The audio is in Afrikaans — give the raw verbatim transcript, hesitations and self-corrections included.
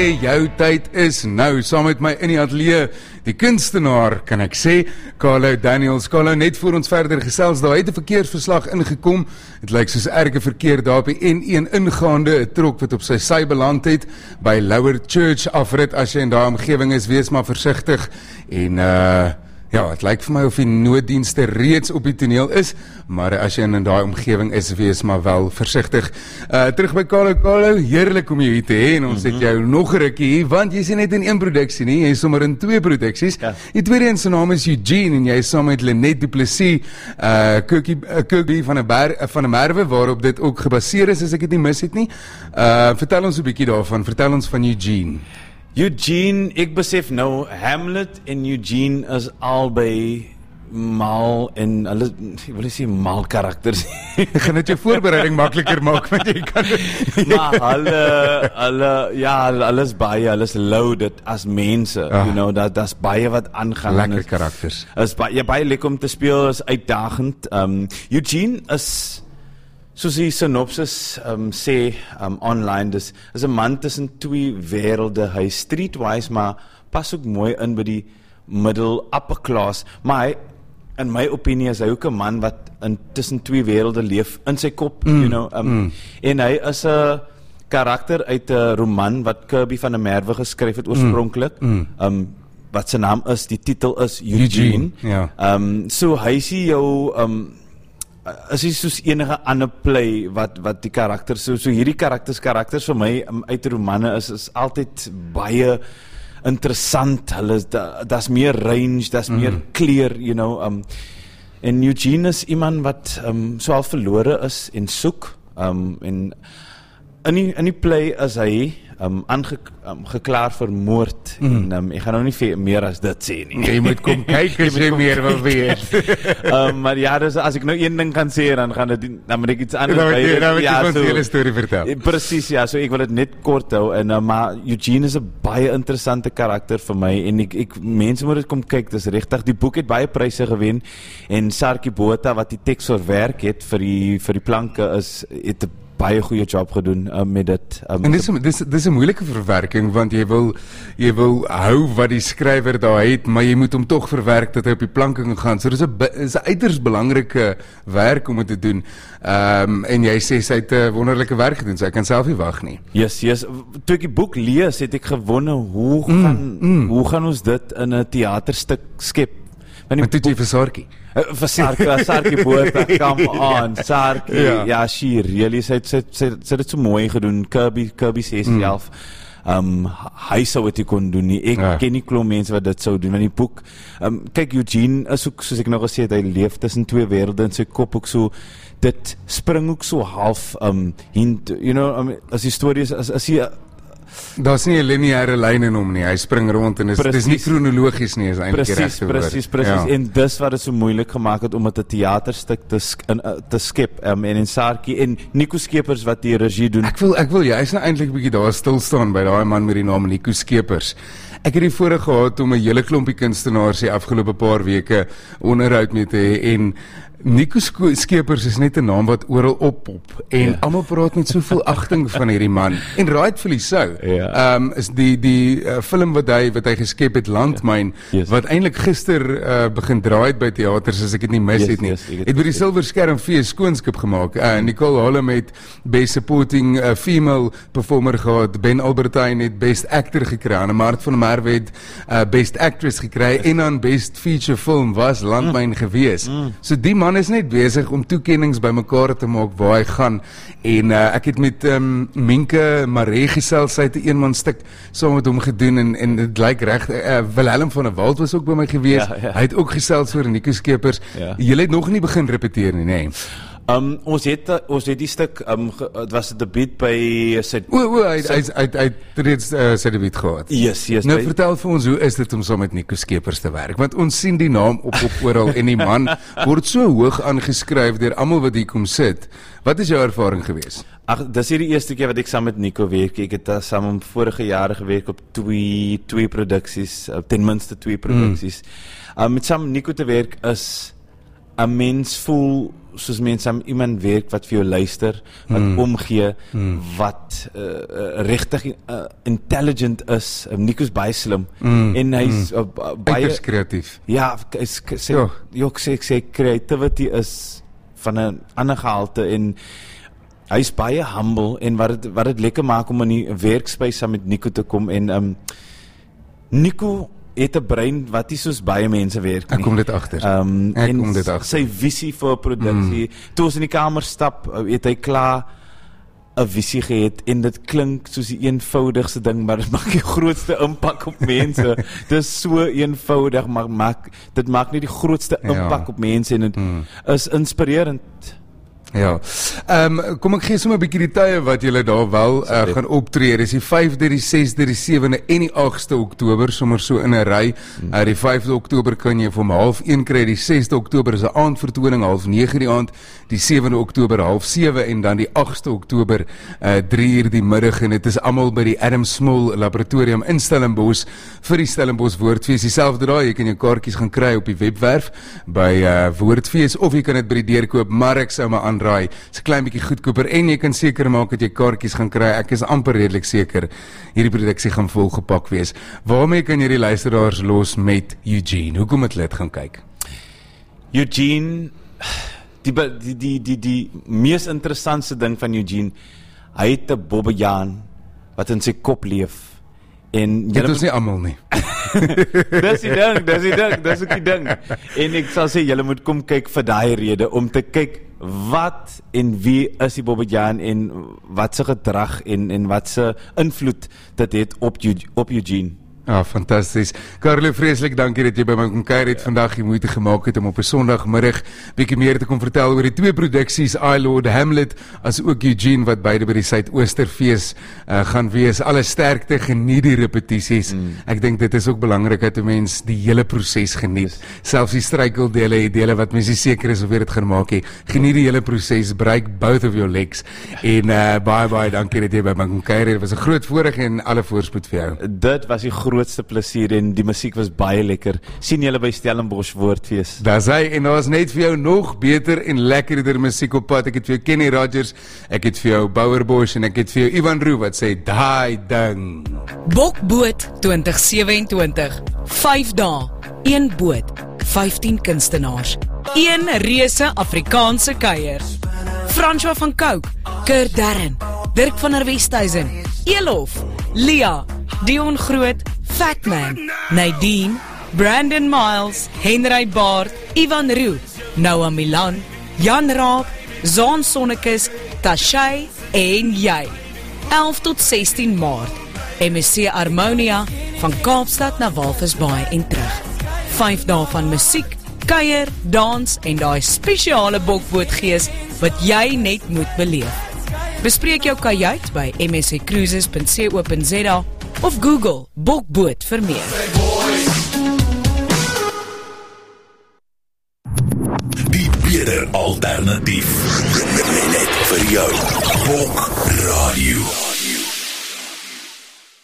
Jou tyd is nou, saam met my in die ateljee, die kunstenaar, kan ek sê, Carlo Daniels. Carlo, net voor ons verder gesels, daar het 'n verkeersverslag ingekom. Het lyk soos erge verkeer daar op die N een ingaande, 'n trok wat op sy sy beland het, by Lower Church afrit. As jy in daai omgewing is, wees maar versigtig. En uh ja, het lyk vir my of die nooddienste reeds op die toneel is, maar as jy in daai omgewing is, wees maar wel versigtig. Uh, terug by Carlo. Carlo, heerlik om jou hier te hê, en ons mm-hmm. het jou nog 'n rukkie hier, want jy is nie net in een produksie nie, jy is sommer in twee produksies. Ja. Die tweede een se naam is Eugene, en jy is saam met Lynette du Plessis, uh, Cookie, uh, Cookie van 'n ber, uh, van 'n Merwe, waarop dit ook gebaseer is, as ek dit nie mis het nie. Uh, vertel ons 'n bietjie daarvan, vertel ons van Eugene. Eugene, ek besef nou, Hamlet en Eugene is albei mal en hulle, ek wil nie sê mal karakters. Ek gaan dit jou voorbereiding makliker maak, want jy kan maar hulle, hulle, ja, hulle is baie, hulle is loaded as mense, ah. you know, dat is baie wat aangaan. Lekker karakters. Is baie, ja, baie lekker om te speel, is uitdagend. Um, Eugene is, soos die synopsis um, sê um, online, dis is 'n man tussen twee wêrelde. Hy is streetwise, maar pas ook mooi in by die middle upper class. Maar hy, in my opinie, is hy ook 'n man wat in tussen twee wêrelde leef in sy kop, mm, you know. Um, mm. En hy is 'n karakter uit 'n roman wat Kirby van der Merwe geskryf het oorspronklik. Mm, mm. Um, wat sy naam is, die titel is Eugene. Eugene yeah. um, so hy sê jou um, is nie soos enige ander play wat wat die karakter so so hierdie karakters karakters vir my um, uit romanne is is altyd baie interessant. Hulle is da, daar's meer range, daar's mm. meer kleur, you know. Um, en Eugene is iemand wat um, so al verlore is en soek. Um, en in die in die play is hy um, aangeklaar um, vir moord. Mm. En um, ek gaan nou nie veel meer as dit sê nie. Jy moet kom kyk as jy meer wil weet. um, maar ja, dus, as ek nou een ding kan sê, dan gaan dit, dan moet ek iets anders dan by. Dan moet jy ja, ons so, die hele storie vertel. Presies, ja, so ek wil dit net kort hou. En, uh, maar Eugene is 'n baie interessante karakter vir my, en ek, ek mense moet dit kom kyk, dis regtig, die boek het baie pryse gewen, en Sarkie Botha, wat die teks verwerk het vir die, vir die planke, is, het 'n baie goeie job gedoen uh, met dit. Um, en dis dis dis 'n moeilike verwerking, want jy wil jy wil hou wat die skrywer daar het, maar jy moet hom tog verwerk dat hy op die planke kan gaan. So dis 'n is 'n uiters belangrike werk om dit te doen. Ehm um, en jy sê sy het 'n wonderlike werk gedoen. Sy kan self nie wag nie. Yes, yes. Toe ek die boek lees, het ek gewonder hoe mm, gaan mm. hoe gaan ons dit in 'n teaterstuk skep? Maar toe jy vir Sarkie. Uh, vir Sarkie, Sarkie Botha, come on, Sarkie, ja, ja she really, sy het dit so mooi gedoen. Kirby, Kirby sê self, mm. um, hy sou het nie kon doen nie. Ek ja. ken nie klomp mense wat dit sou doen. In die boek, um, kyk, Eugene is ook, soos ek nog gesê het, hy leef tussen twee wêrelde in sy kop ook so, dit spring ook so half, um, hint, you know, um, as die storie is, as, as hy, daar's nie 'n lineêre lyn in hom nie. Hy spring rond en is dis nie kronologies nie, is eintlik die regte woord. Presies, presies. Ja. En dis wat dit so moeilik gemaak het om dit 'n teaterstuk te in, te skep. Um, en en Sarkie en Nico Skeepers wat die regie doen. Ek wil ek wil jy is nou eintlik 'n bietjie daar stil staan by daai man met die naam Nico Skeepers. Ek het die voorreg gehad om 'n hele klompie kunstenaars die afgelope paar weke onderhoud mee te hê, en Nico Skeepers is net 'n naam wat oral oppop, en yeah. almal praat met soveel agting van hierdie man, en rightfully so. Yeah. Um, is die die uh, film wat hy wat hy geskep het, Landmyn, yeah. yes. wat eintlik gister uh, begin draai het by teaters, as ek dit nie mis yes, het nie. Yes, het, het by die Silver Skerm fees skoonskip gemaak. Uh, Nicole Hallam het Best Supporting uh, Female Performer gehad, Ben Albertine het Best Actor gekry, en Mart van der Merwe het uh, Best Actress gekry, yes. en dan Best Feature Film was Landmyn mm. gewees. Mm. So die man is net besig om toekennings bymekaar te maak waar hy gaan, en uh, ek het met um, Minke Maree gesels, sy het 'n eenman stuk saam met hom gedoen, en en dit lyk reg. uh, Wilhelm van der Walt was ook by my gewees, ja, ja. hy het ook gesels oor Nico Skeepers. Ja. Julle het nog nie begin repeteer nie, nee. Um, ons het ons het die stuk, um, het was 'n debuut by sy O o hy hy hy hy het reeds uh, sy debuut gehad. Yes, yes. Nou by, vertel vir ons, hoe is dit om saam met Nico Skeepers te werk? Want ons sien die naam op op oral, en die man word so hoog aangeskryf deur almal wat hier kom sit. Wat is jou ervaring gewees? Ag, dis hier die eerste keer wat ek saam met Nico werk. Ek het uh, saam om vorige jare gewerk op twee twee produksies, uh, ten minste twee produksies. Mm. Um, met saam Nico te werk is 'n mens voel soos mense aan iemand werk wat vir jou luister, wat mm. omgee, mm. wat uh, uh, regtig uh, intelligent is. Um, Nico's baie slim mm. en hy's mm. uh, baie uiters kreatief. Ja, ek sê ja. Ek sê ek sê creativity is van 'n ander gehalte en hy's baie humble en wat dit wat dit lekker maak om in die werkspace saam met Nico te kom en um, Nico het 'n brein wat nie soos baie mense werk nie. Ek kom dit agter. Um, Ek en kom dit agter. Sy visie vir 'n produksie. Mm. Toe ons in die kamer stap, het hy klaar 'n visie gehad en dit klink soos die eenvoudigste ding, maar dit maak die grootste impak op mense. Dit is so eenvoudig, maar maak dit maak nie die grootste impak ja. op mense en dit mm. is inspirerend. Ja, um, kom ek gee sommer 'n bietjie die tye wat julle daar wel uh, gaan optree. Dis die vyfde, die sesde, die sewende en die agste Oktober, sommer so in 'n ry. Hmm. Uh, die vyfde Oktober kan jy vir half een kry, die sesde Oktober is 'n aandvertoning, half nege die aand, die sewende Oktober half sewe en dan die agste Oktober uh, drie uur die middag en dit is almal by die Adam Small Laboratorium in Stellenbosch vir die Stellenbosch Woordfees. Dieselfde daai, jy kan jou kaartjies gaan kry op die webwerf by uh, Woordfees of jy kan dit by die deur koop, maar ek sou maar raai, is 'n klein bietjie goedkoper en jy kan seker maak dat jy kaartjies gaan kry. Ek is amper redelik seker hierdie produksie gaan volgepak wees. Waarmee kan jy die luisteraars los met Eugene? Hoekom het hulle dit gaan kyk? Eugene, die die die die, die mees interessantste ding van Eugene, hy het 'n bobbejaan wat in sy kop leef. En dit is nie almal nie. Dis die ding, dis die ding, dis ook die ding. En ek sal sê julle moet kom kyk vir daai rede om te kyk wat en wie is die bobbejaan en wat se gedrag en en wat se invloed dit het op op Eugene. Ja, fantasties. Carlo, vreeslik dankie dat jy by my kom kuier het vandag, die moeite gemaak het om op 'n Sondagmiddag bietjie meer te kom vertel oor die twee produksies, I Lord Hamlet, as ook Eugene, wat beide by die Suidoosterfees uh, gaan wees. Alle sterkte, geniet die repetisies. Mm. Ek dink dit is ook belangrik dat 'n mens die hele proses geniet. Selfs die struikeldele, die dele wat mens nie seker is of jy dit gaan maak nie. Geniet die hele proses, break both of your legs. En uh, baie, baie dankie dat jy by my kom kuier het. Dit was 'n groot voorreg en alle voorspoed vir jou. Dit was die grootste plesier en die musiek was baie lekker. Sien julle by Stellenbosch Woordfees. Daar's hy en daar's net vir jou nog beter en lekkerder musiek op pad. Ek het vir jou Kenny Rogers, ek het vir jou Bouwer Bosch en ek het vir jou Ivan Roo wat sê daai ding. Bokboot twintig sewe en twintig. vyf dae, een boot, vyftien kunstenaars, een reuse Afrikaanse kuier. François van Cooke, Kurt Darren, Dirk van der Westhuizen, Elof, Lia, Dion Groot, Fatman, Nadine, Brandon Miles, Henry Baard, Ivan Roo, Noah Milan, Jan Raab, Zaan Sonnekus, Tashay en jy. elf tot sestien Maart, M S C Harmonia, van Kaapstad na Walvisbaai en terug. Vyf dae van musiek, kuier, dans en daai spesiale bokbootgees wat jy net moet beleef. Bespreek jou kajuit by m s c cruises punt co punt z a of Google Bokboot vir meer. Die beter alternatief. Net vir jou. Bok Radio.